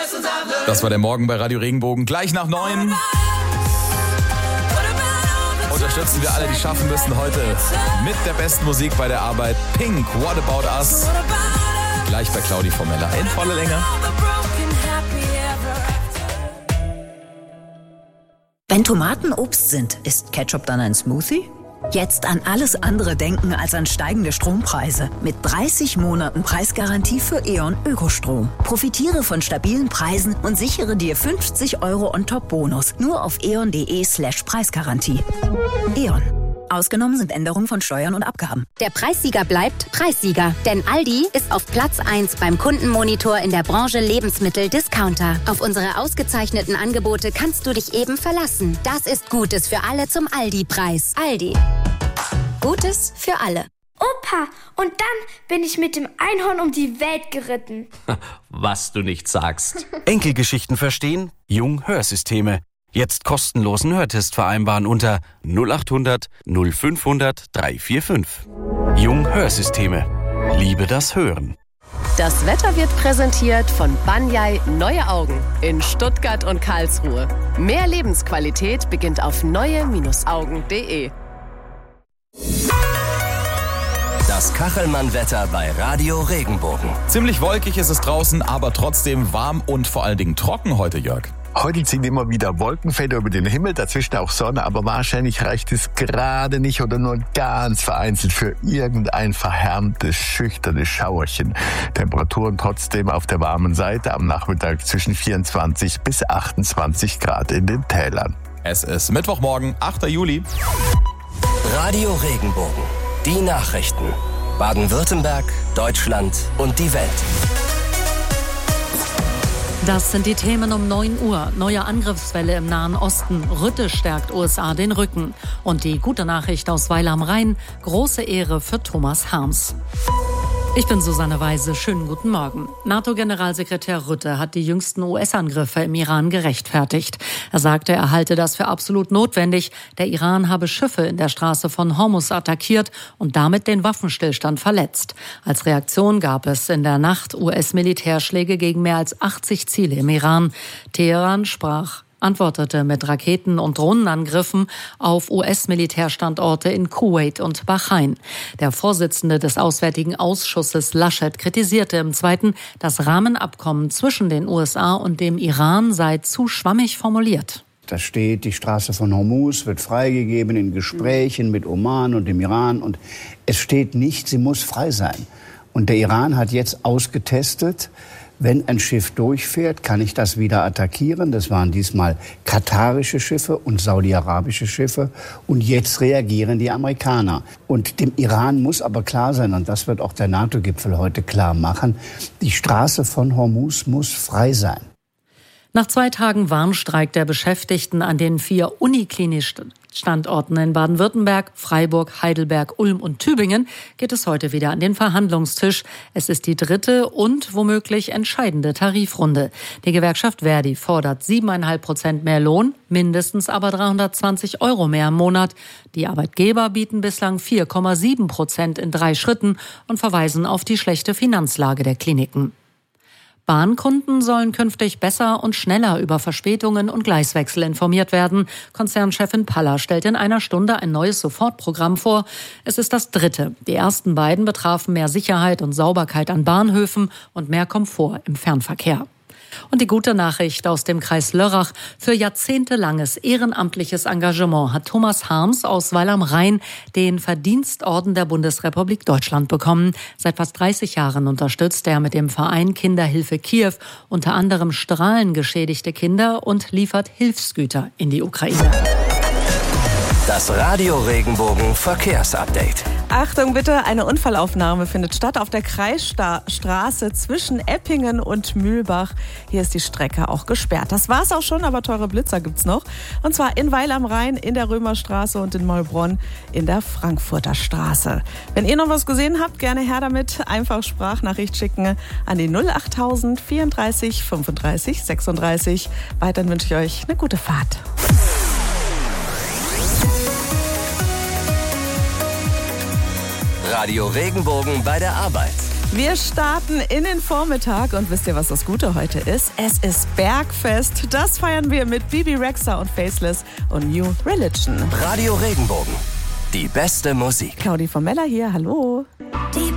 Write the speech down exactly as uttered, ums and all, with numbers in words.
Das war der Morgen bei Radio Regenbogen. Gleich nach neun unterstützen wir alle, die schaffen müssen, heute mit der besten Musik bei der Arbeit. Pink, What About Us? Gleich bei Claudi Formella in voller Länge. Wenn Tomaten Obst sind, ist Ketchup dann ein Smoothie? Jetzt an alles andere denken als an steigende Strompreise. Mit dreißig Monaten Preisgarantie für E.ON Ökostrom. Profitiere von stabilen Preisen und sichere dir fünfzig Euro On-Top-Bonus. Nur auf eon.de slash Preisgarantie. E.ON. Ausgenommen sind Änderungen von Steuern und Abgaben. Der Preissieger bleibt Preissieger, denn Aldi ist auf Platz eins beim Kundenmonitor in der Branche Lebensmittel-Discounter. Auf unsere ausgezeichneten Angebote kannst du dich eben verlassen. Das ist Gutes für alle zum Aldi-Preis. Aldi. Gutes für alle. Opa, und dann bin ich mit dem Einhorn um die Welt geritten. Was du nicht sagst. Enkelgeschichten verstehen? Jung Hörsysteme. Jetzt kostenlosen Hörtest vereinbaren unter null acht hundert null fünfhundert dreihundertfünfundvierzig. Jung Hörsysteme. Liebe das Hören. Das Wetter wird präsentiert von Banyai Neue Augen in Stuttgart und Karlsruhe. Mehr Lebensqualität beginnt auf neue Augen punkt de. Das Kachelmann-Wetter bei Radio Regenbogen. Ziemlich wolkig ist es draußen, aber trotzdem warm und vor allen Dingen trocken heute, Jörg. Heute ziehen immer wieder Wolkenfelder über den Himmel, dazwischen auch Sonne, aber wahrscheinlich reicht es gerade nicht oder nur ganz vereinzelt für irgendein verhärmtes, schüchternes Schauerchen. Temperaturen trotzdem auf der warmen Seite, am Nachmittag zwischen vierundzwanzig bis achtundzwanzig Grad in den Tälern. Es ist Mittwochmorgen, achter Juli. Radio Regenbogen. Die Nachrichten. Baden-Württemberg, Deutschland und die Welt. Das sind die Themen um neun Uhr. Neue Angriffswelle im Nahen Osten. Rütte stärkt U S A den Rücken. Und die gute Nachricht aus Weil am Rhein. Große Ehre für Thomas Harms. Ich bin Susanne Weise. Schönen guten Morgen. NATO-Generalsekretär Rütte hat die jüngsten U S-Angriffe im Iran gerechtfertigt. Er sagte, er halte das für absolut notwendig. Der Iran habe Schiffe in der Straße von Hormuz attackiert und damit den Waffenstillstand verletzt. Als Reaktion gab es in der Nacht U S-Militärschläge gegen mehr als achtzig Ziele im Iran. Teheran sprach antwortete mit Raketen- und Drohnenangriffen auf U S-Militärstandorte in Kuwait und Bahrain. Der Vorsitzende des Auswärtigen Ausschusses Laschet kritisierte im Zweiten, das Rahmenabkommen zwischen den U S A und dem Iran sei zu schwammig formuliert. Da steht, die Straße von Hormuz wird freigegeben in Gesprächen mit Oman und dem Iran. Und es steht nicht, sie muss frei sein. Und der Iran hat jetzt ausgetestet, wenn ein Schiff durchfährt, kann ich das wieder attackieren. Das waren diesmal katarische Schiffe und saudi-arabische Schiffe. Und jetzt reagieren die Amerikaner. Und dem Iran muss aber klar sein, und das wird auch der NATO-Gipfel heute klar machen, die Straße von Hormuz muss frei sein. Nach zwei Tagen Warnstreik der Beschäftigten an den vier Uniklinisch-Standorten in Baden-Württemberg, Freiburg, Heidelberg, Ulm und Tübingen geht es heute wieder an den Verhandlungstisch. Es ist die dritte und womöglich entscheidende Tarifrunde. Die Gewerkschaft Verdi fordert siebeneinhalb Prozent mehr Lohn, mindestens aber dreihundertzwanzig Euro mehr im Monat. Die Arbeitgeber bieten bislang vier Komma sieben Prozent in drei Schritten und verweisen auf die schlechte Finanzlage der Kliniken. Bahnkunden sollen künftig besser und schneller über Verspätungen und Gleiswechsel informiert werden. Konzernchefin Paller stellt in einer Stunde ein neues Sofortprogramm vor. Es ist das dritte. Die ersten beiden betrafen mehr Sicherheit und Sauberkeit an Bahnhöfen und mehr Komfort im Fernverkehr. Und die gute Nachricht aus dem Kreis Lörrach. Für jahrzehntelanges ehrenamtliches Engagement hat Thomas Harms aus Weil am Rhein den Verdienstorden der Bundesrepublik Deutschland bekommen. Seit fast dreißig Jahren unterstützt er mit dem Verein Kinderhilfe Kiew unter anderem strahlengeschädigte Kinder und liefert Hilfsgüter in die Ukraine. Das Radio Regenbogen Verkehrsupdate. Achtung bitte, eine Unfallaufnahme findet statt auf der Kreisstraße zwischen Eppingen und Mühlbach. Hier ist die Strecke auch gesperrt. Das war's auch schon, aber teure Blitzer gibt's noch. Und zwar in Weil am Rhein, in der Römerstraße und in Maulbronn in der Frankfurter Straße. Wenn ihr noch was gesehen habt, gerne her damit. Einfach Sprachnachricht schicken an die null achttausend vierunddreißig fünfunddreißig sechsunddreißig. Weiterhin wünsche ich euch eine gute Fahrt. Radio Regenbogen bei der Arbeit. Wir starten in den Vormittag und wisst ihr, was das Gute heute ist? Es ist Bergfest. Das feiern wir mit Bibi Rexha und Faceless und New Religion. Radio Regenbogen. Die beste Musik. Claudi von Meller hier, hallo. Die